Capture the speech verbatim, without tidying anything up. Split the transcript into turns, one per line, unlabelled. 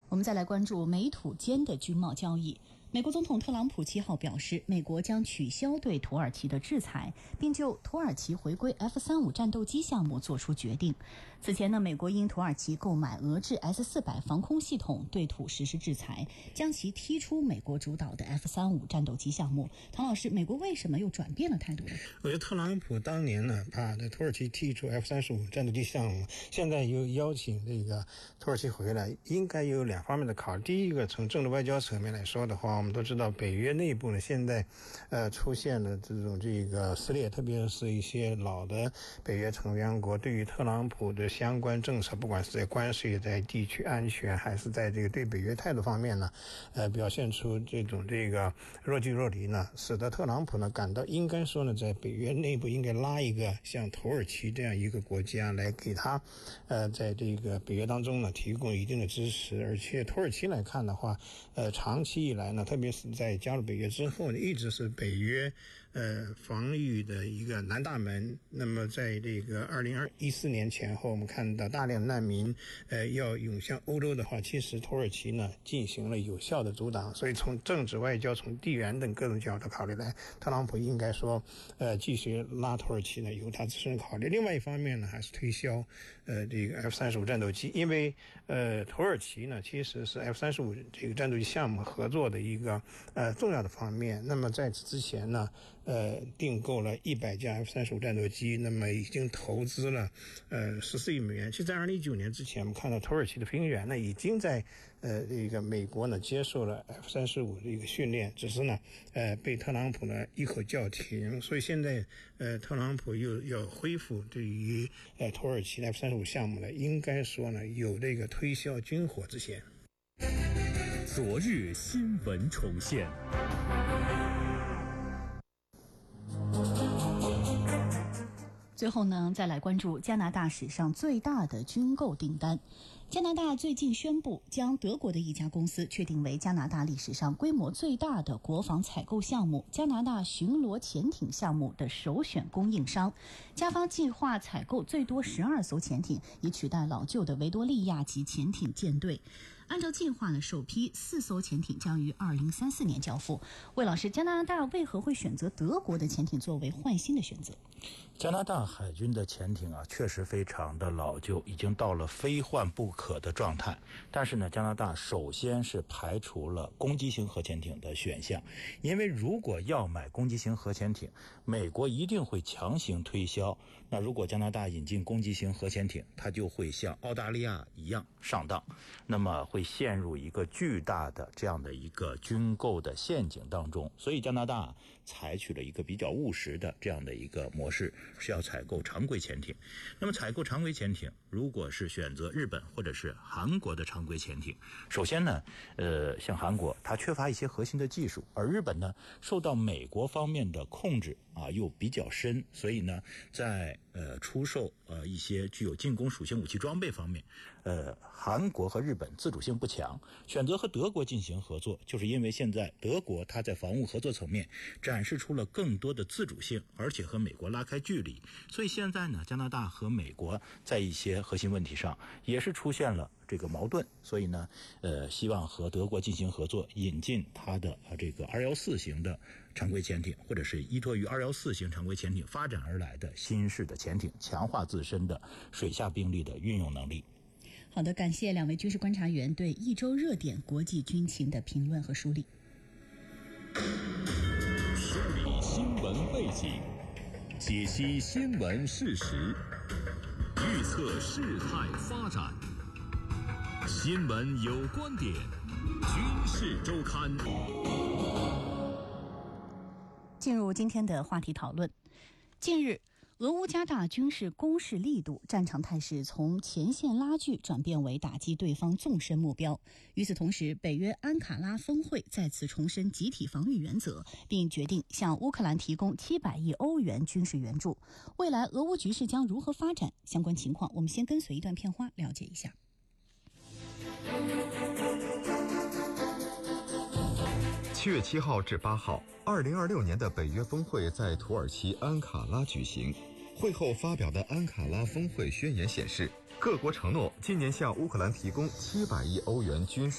我们再来关注美土间的军贸交易。美国总统特朗普七号表示，美国将取消对土耳其的制裁，并就土耳其回归 F 三十五 战斗机项目作出决定。此前呢，美国因土耳其购买俄制 S 四百 防空系统对土实施制裁，将其踢出美国主导的 F 三十五 战斗机项目。唐老师，美国为什么又转变了态度呢？
我觉得特朗普当年呢把这土耳其踢出 F 三十五 战斗机项目，现在又邀请这个土耳其回来，应该有两方面的考虑。第一个，从政治外交层面来说的话，我们都知道北约内部呢现在呃出现了这种这个撕裂，特别是一些老的北约成员国对于特朗普的相关政策，不管是在关税、在地区安全，还是在这个对北约态度方面呢，呃表现出这种这个若即若离呢，使得特朗普呢感到应该说呢，在北约内部应该拉一个像土耳其这样一个国家来给他呃在这个北约当中呢提供一定的支持。而且土耳其来看的话，呃长期以来呢，特别是在加入北约之后呢，一直是北约呃防御的一个南大门。那么在这个二零一四年前后，我们看到大量难民呃要涌向欧洲的话，其实土耳其呢进行了有效的阻挡。所以从政治外交、从地缘等各种角度考虑来，特朗普应该说呃继续拉土耳其呢由他自身考虑。另外一方面呢，还是推销呃这个 F 三十五 战斗机，因为呃土耳其呢其实是 F 三十五 这个战斗机项目合作的一个呃重要的方面。那么在此之前呢呃订购了一百架 F 三十五 战斗机，那么已经投资了呃十四亿美元。其实在二零一九年之前，我们看到土耳其的飞行员呢已经在呃这个美国呢接受了 F 三十五 的一个训练，只是呢呃被特朗普呢一口叫停。所以现在呃特朗普又要恢复对于呃土耳其的 F 三十五 项目呢，应该说呢有这个推销军火之嫌。
昨日新闻重现。
最后呢，再来关注加拿大史上最大的军购订单。加拿大最近宣布，将德国的一家公司确定为加拿大历史上规模最大的国防采购项目——加拿大巡逻潜艇项目的首选供应商。加方计划采购最多十二艘潜艇，以取代老旧的维多利亚级潜艇舰队。按照计划呢，首批四艘潜艇将于二零三四年交付。魏老师，加拿大为何会选择德国的潜艇作为换新的选择？
加拿大海军的潜艇啊，确实非常的老旧，已经到了非换不可的状态。但是呢，加拿大首先是排除了攻击型核潜艇的选项，因为如果要买攻击型核潜艇，美国一定会强行推销。那如果加拿大引进攻击型核潜艇，它就会像澳大利亚一样上当，那么会陷入一个巨大的这样的一个军购的陷阱当中。所以加拿大采取了一个比较务实的这样的一个模式，是要采购常规潜艇。那么采购常规潜艇，如果是选择日本或者是韩国的常规潜艇，首先呢呃，像韩国它缺乏一些核心的技术，而日本呢受到美国方面的控制啊又比较深，所以呢在呃出售呃一些具有进攻属性武器装备方面，呃韩国和日本自主性不强。选择和德国进行合作，就是因为现在德国它在防务合作层面展示出了更多的自主性，而且和美国拉开距离。所以现在呢，加拿大和美国在一些核心问题上也是出现了这个矛盾，所以呢呃希望和德国进行合作，引进它的呃这个二一四型的常规潜艇，或者是依托于二一四型常规潜艇发展而来的新式的潜艇，强化自身的水下兵力的运用能力。
好的，感谢两位军事观察员对一周热点国际军情的评论和梳理。
梳理新闻背景，解析新闻事实，预测事态发展。新闻有观点，军事周刊。
进入今天的话题讨论。近日，俄乌加大军事攻势力度，战场态势从前线拉锯转变为打击对方纵深目标。与此同时，北约安卡拉峰会再次重申集体防御原则，并决定向乌克兰提供七百亿欧元军事援助。未来俄乌局势将如何发展？相关情况，我们先跟随一段片花了解一下。
七月七号至八号，二零二六年的北约峰会在土耳其安卡拉举行。会后发表的安卡拉峰会宣言显示，各国承诺今年向乌克兰提供七百亿欧元军事